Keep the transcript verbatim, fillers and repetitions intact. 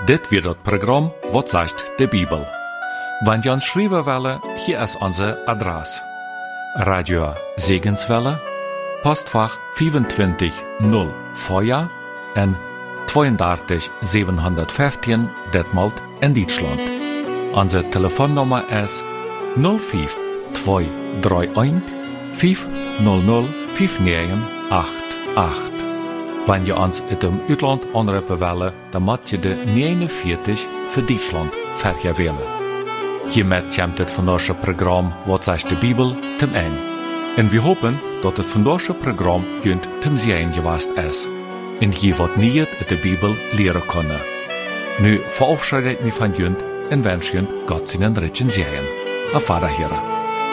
Dit wird das Programm Wat sagt de Bibel. Wenn ihr uns schreiben wollen, hier ist unsere Adresse. Radio Segenswelle, Postfach vierundzwanzig null Feuer en drieëndertig zevenhonderdvijftien Detmold in Deutschland. Unsere Telefonnummer ist null fünf zwei drei eins fünf null null fünf neun acht acht. Wenn ihr uns in dem Utland anrufen wollen, dann müsst ihr de negenenveertig für Deutschland verher wählen. Hiermit kommt het vandaagse Programm Wat sagt de Bibel zum Ende. En we hopen dat het vandaagse Programm junt zum Sehen geweest is. En je wat niet uit de Bibel leren kunnen. Nu verabschiede ik me van junt en wens junt Gott seinen Ritchen Sehen. Auf Wiederhören.